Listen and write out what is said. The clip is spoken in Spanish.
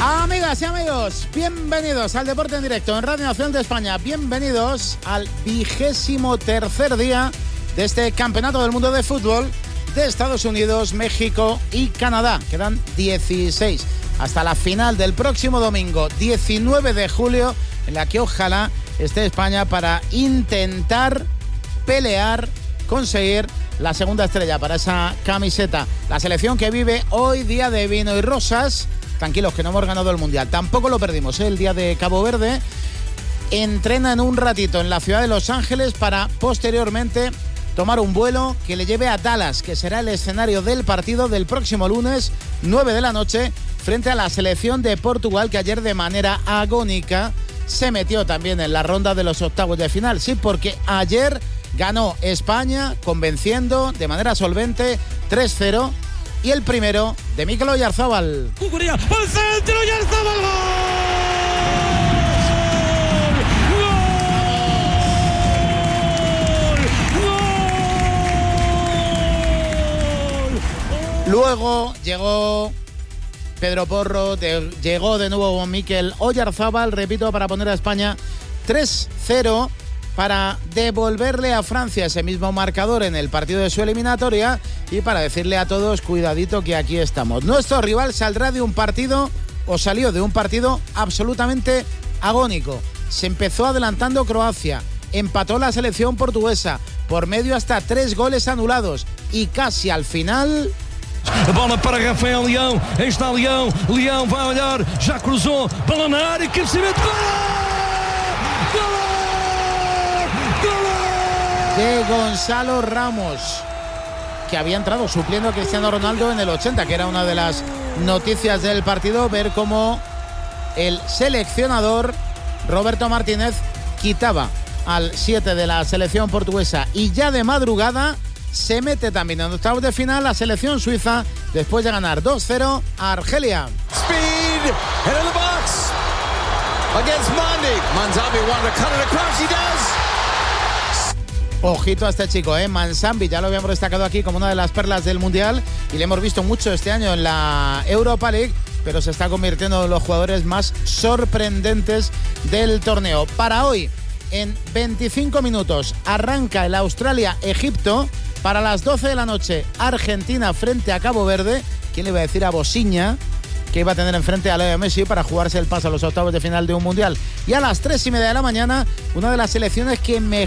Amigas y amigos, bienvenidos al Deporte en Directo en Radio Nacional de España. Bienvenidos al 23º día de este Campeonato del Mundo de Fútbol de Estados Unidos, México y Canadá. Quedan 16 hasta la final del próximo domingo, 19 de julio, en la que ojalá esté España para intentar pelear, conseguir la segunda estrella para esa camiseta. La selección que vive hoy día de vino y rosas. Tranquilos, que no hemos ganado el Mundial. Tampoco lo perdimos, el día de Cabo Verde. Entrena en un ratito en la ciudad de Los Ángeles para posteriormente tomar un vuelo que le lleve a Dallas, que será el escenario del partido del próximo lunes, 9 de la noche, frente a la selección de Portugal, que ayer de manera agónica se metió también en la ronda de los octavos de final. Sí, porque ayer ganó España convenciendo de manera solvente 3-0. Y el primero de Mikel Oyarzabal. ¡Al centro, Oyarzabal! ¡Gol! Luego llegó Pedro Porro, llegó de nuevo Mikel Oyarzabal, repito, para poner a España 3-0, para devolverle a Francia ese mismo marcador en el partido de su eliminatoria y para decirle a todos, cuidadito que aquí estamos. Nuestro rival saldrá de un partido, o salió de un partido absolutamente agónico. Se empezó adelantando Croacia, empató la selección portuguesa, por medio hasta 3 goles anulados y casi al final... A bola para Rafael Leão, aí está Leão, Leão vai olhar, já cruzou, bola na área, cabeceamento, de Gonzalo Ramos, que había entrado supliendo a Cristiano Ronaldo en el 80, que era una de las noticias del partido, ver cómo el seleccionador Roberto Martínez quitaba al 7 de la selección portuguesa. Y ya de madrugada se mete también en octavos de final la selección suiza después de ganar 2-0 a Argelia. Speed, head of the box against Mandi. Manzambi wanted to cut it across, he does. Ojito a este chico, Manzambi, ya lo habíamos destacado aquí como una de las perlas del Mundial y le hemos visto mucho este año en la Europa League, pero se está convirtiendo en los jugadores más sorprendentes del torneo. Para hoy, en 25 minutos, arranca el Australia-Egipto. Para las 12 de la noche, Argentina frente a Cabo Verde. ¿Quién le iba a decir a Bosiña que iba a tener enfrente a Leo Messi para jugarse el paso a los octavos de final de un Mundial? Y a las 3:30 de la mañana, una de las selecciones que mejor